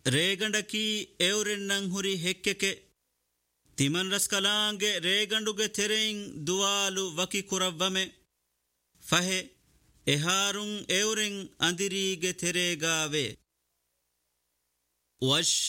ರೇಗಂಡಕಿ ಎವರೆನ್ನಂ ಹುರಿ ಹೆಕ್ಕೆಕೆ ತಿಮನ್ ರಸ್ಕಲಾಂಗೆ ರೇಗಂಡುಗೆ ತೆರೆಯಿಂ ದುವಾಲು ವಕಿ ಕುರವ್ವಮೆ ಫಹೆ ಎಹಾರುಂ ಎವರೆಂ ಅಂದಿರಿಗೆ ತೆರೆಗಾವೆ